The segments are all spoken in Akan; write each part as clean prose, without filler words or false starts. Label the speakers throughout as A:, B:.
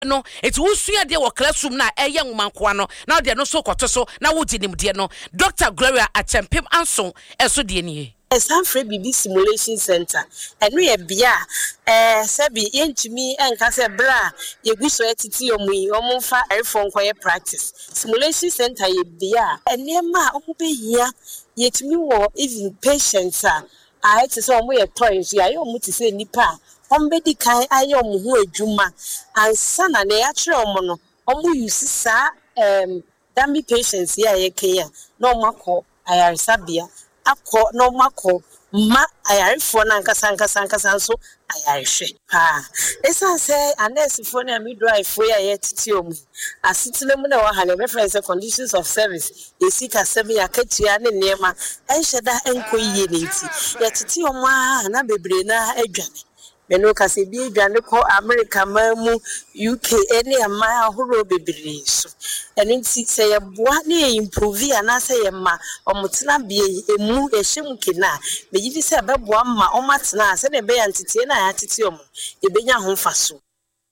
A: no it wusua de wo classroom na eye nwumankoa no na de no so kwoto so na wo dinim de no Dr. Gloria Achempem Anson eso de nie
B: Sanfre BB Simulation Center enu ye bia sebi yentumi enka se bra ye guso etiti omu omfa erefo nkoye practice Simulation Center ye bia enema omubehia yetumi wo even patients a ete se omu ye toys ya omu ti se nipa ombedi kan aye omu ho adwuma ansa na na ya kire omu no omu use sa dummy patients ya ye kenya no makọ ayaresabia akọ no makọ ma ayarefo na nkasa so ayarehwe esa say anesifo na midwife ya yetiti omu asitile mu na wa ha na reference conditions of service esika 7 yakatua ne nema enheda enkoyiye nenti yetiti omu na bebre na adwane Meno kase bi edwane ko America mamu UK ene ama ahoro bebre so eno nti se ye boa na improve ana se ye ma omutena bie emu ehyem kena beyidi se beboa ma omatena se ne be ya ntete na ya tete omu ebenya ho faso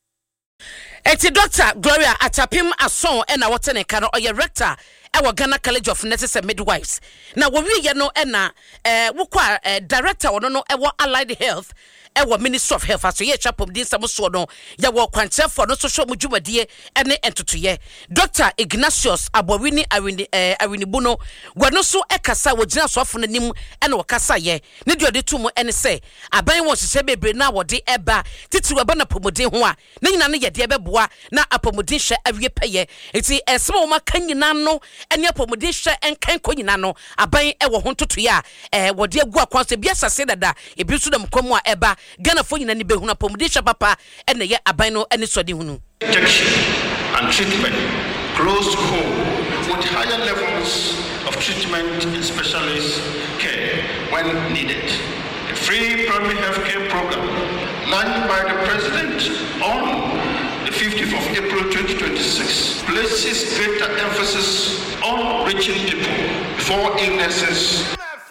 A: Eti Dr. Gloria Achempem Anson ena wotene ka no oye rector ewo Ghana College of Nurses and Midwives na wo wi ye no ena wokwa director wono no ewo Allied Health ewo Ministry of Health aso ye chapom din samoso no ya wo kwanchefo no social mudwumadie ene entotoye Dr. Ignatius Abowini Awinibu no wano so ekasa wo gina so afo nanim ene wo kasa ye ne de ode tumu ene se aban wo hye bebre na wo de eba titi wo ba na pomodin ho a ne nyina ne ye de beboa na apomodin hye awie peye enti esema wo makanyina no ene apomodin hye enkan konyina no aban ewo ho ntotoye a wo de agu akwanso bia sase dada ebi su dem komu a eba Ghana fo nyina ni behuna pomodisha papa ene ye aban no ene sodi hunu
C: protection and treatment close to home with higher levels of treatment in specialist care when needed. A free primary health care program launched by the President on the 50th of April 2026 places greater emphasis on reaching people before illnesses.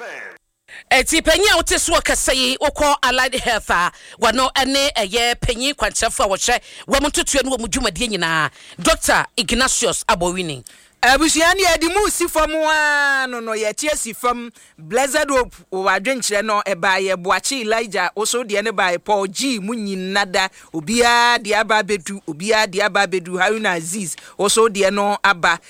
A: Eti penyi a wote so kasai wokọ Allied Health wano ene eye penyi kwanchefo a wo hye wo mtotoe no wo mudwumadie nyina Dr. Ignatius Abowini
D: Abusiani edimu sifamu no ye tie sifam Blessed Hope wadwenkyere no eba ye boachi Elijah oso de ne bai Paul G munyinada obia de aba bedu Haruna Aziz oso de no aba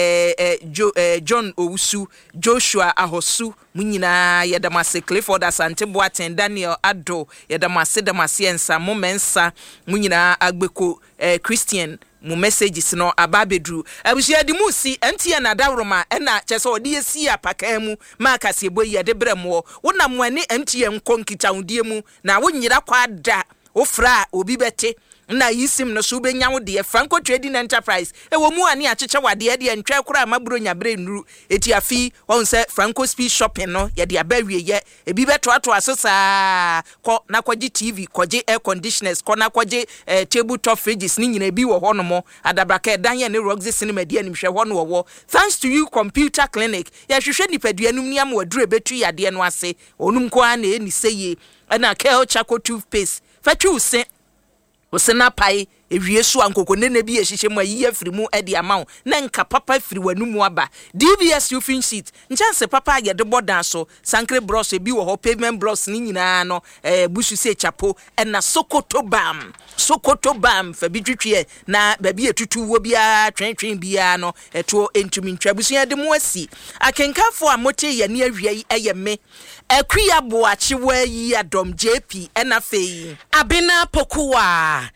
D: John Owusu Joshua Ahosu munyina yedamase Clifford Asante Boaten Daniel Ado yedamase ensa momensa munyina agbeko Christian mu messages no ababedru abusia di musi entie na dawroma na chese odi esi apaka mu makase eboyi de bremo wona mo ani entie nkonkita udie mu na wonyira kwa da ofra obi bete na yisim no so benya wo de Franco Trading Enterprise ewo mu ani acheche wade de ntwa kura maburo nyabre nuru etiafi won se Franco Speed Shopping no ye de abawie ye ebi beto ato asesa ko na kwaji TV kwaji air conditioners ko na kwaji table top fridges ni nyina bi wo ho no mo adabraka dan ye ne Roxy Cinema de anim hwe ho no wo thanks to you computer clinic ya hwehwe nipaduanum ni am waduru betu yade no ase onum ko ana eni seye na Kel Chaco toothpaste fatu se Osena pai ewie so ankoko ne bi ehihye mu ayi afiri mu edi amaw na nka papa firi wanumu aba DBS roofing sheet nchance papa ye de bodan so sankre bros ebi wo ho pavement bros ni nyina no busu se chapo na Sokoto bam fa bi twitwe na ba bi etutu wo bia twentwen bia no eto entumi ntwa busu ye de mu asi akenkafo a mote ye ne awie eye me akuya boachi wa yi adom JP na fei
A: Abena Pokuwa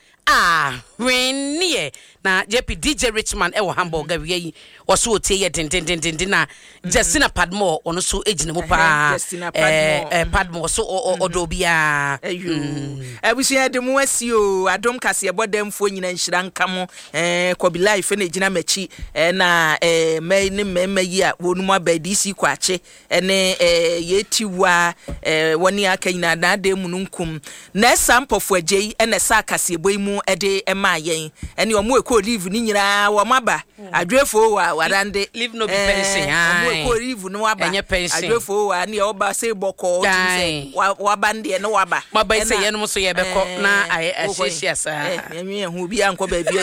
A: Renie na JP DJ Richman ewo Hamburg awie oso otie ye den na Justina Padmore ono so ejine mu pa Padmore so odobia
D: abusia de mu asio adom kase ebodamfo nyina nhira nkamo Kobi Life na ejina machi na me yi a wonum abadisi kwache ene yetiwa woni aka nyina na dem nunkum na sampofo agei ene sa kase eboy mu ede ema yen ene omo eko live ni nyina wo maba adwefo wa warande
A: live no be pension
D: omo eko live no waba adwefo wa ne oba se boko tise wa bande no waba
A: maba ise yen mo so ye beko na ahyehyia sa
D: enwe hu bia nko ba bia